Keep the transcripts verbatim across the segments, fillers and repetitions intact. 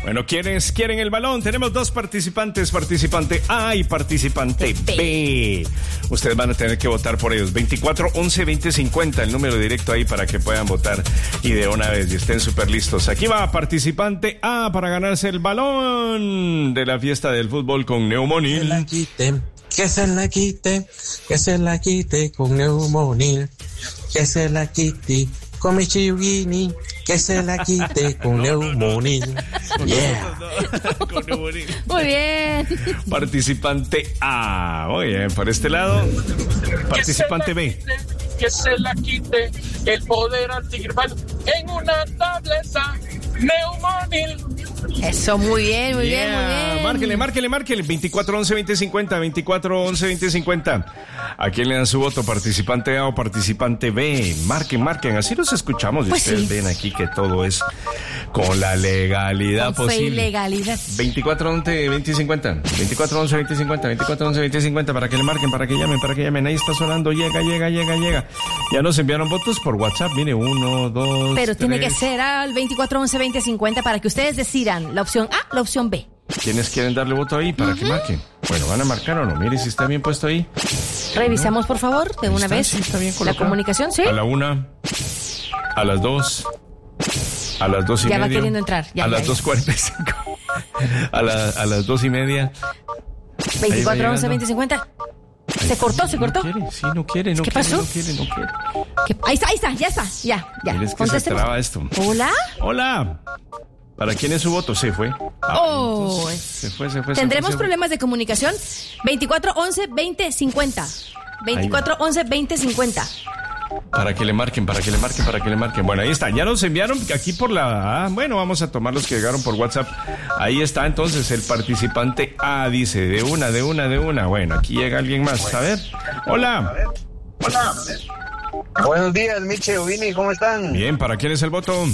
Bueno, ¿quiénes quieren el balón? Tenemos dos participantes, participante A y participante B. Ustedes van a tener que votar por ellos. veinticuatro once veinte cincuenta, el número directo ahí para que puedan votar y de una vez y estén súper listos. Aquí va participante A para ganarse el balón de la fiesta del fútbol con Neumonil. Que se la quite, que se la quite, que se la quite con Neumonil, que se la quite con mi chiyugini, que se la quite con Neumonil. Yeah. Con Neumonil. Muy bien. Participante A. Muy bien, por este lado. Participante B. Que se la quite el poder antigripal en una tableta Neumonil. Eso, muy bien, muy Yeah. bien, muy bien. Márquele, márquele, márquele. veinticuatro once veinte cincuenta, veinticuatro once veinte cincuenta. ¿A quién le dan su voto? ¿Participante A o participante B? Marquen, marquen. Así los escuchamos y Pues ustedes sí. ven aquí que todo es con la legalidad Con fe y posible. legalidad. veinticuatro once veinte cincuenta. veinticuatro once veinte cincuenta. veinticuatro once veinte cincuenta. Para que le marquen, para que llamen, para que llamen. Ahí está sonando. Llega, llega, llega, llega. Ya nos enviaron votos por WhatsApp. Mire, uno, dos, Pero tres. tiene que ser al veinticuatro once veinte cincuenta para que ustedes decidan la opción A, la opción B. ¿Quiénes quieren darle voto ahí para que marquen? Bueno, ¿van a marcar o no? Mire si está bien puesto ahí. Revisamos, por favor, de Ahí una está, vez. sí, está bien La colocado. comunicación, ¿sí? A la una, a las dos, a las dos y Ya va media. queriendo entrar, ya, a ya, las ya. dos cuarenta y cinco. A, la, a las dos y media. veinticuatro once llegando. veinte cincuenta. ¿Se cortó, se cortó? No quiere, sí, no quiere, no ¿Qué quiere, pasó? no quiere, no quiere. ¿Qué? Ahí está, ahí está, ya está, ya, ya. Mire, es que se Contésteme. traba esto. ¿Hola? Hola. ¿Para quién es su voto? Se fue. Ah, Oh. entonces, se fue, se fue. se ¿Tendremos fue, se fue. problemas de comunicación? veinticuatro once veinte cincuenta. veinticuatro once veinte cincuenta. Para que le marquen, para que le marquen, para que le marquen. Bueno, ahí está. Ya nos enviaron aquí por la... Ah, bueno, vamos a tomar los que llegaron por WhatsApp. Ahí está entonces el participante A, dice, de una, de una, de una. Bueno, aquí llega alguien más. A ver. Hola. Hola. Buenos días, Miche, Vini, ¿cómo están? Bien, ¿para quién es el voto?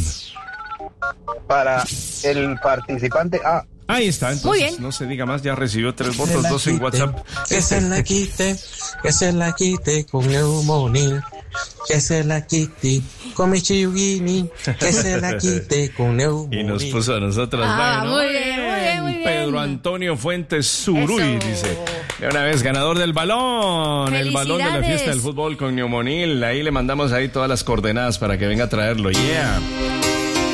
Para el participante A. Ahí está, entonces Muy bien. no se diga más, ya recibió tres Que votos, la dos en quite, WhatsApp. Que se la quite, que se la quite con Neumonil, que se la quite con mi chiyugini, que se la quite con Neumonil. Y nos puso a nosotros. Ah, bueno, muy bien, muy bien, muy bien. Pedro Antonio Fuentes Zuruy, Eso. dice. De una vez, ganador del balón. El balón de la Felicidades. fiesta del fútbol con Neumonil. Ahí le mandamos ahí todas las coordenadas para que venga a traerlo. Yeah.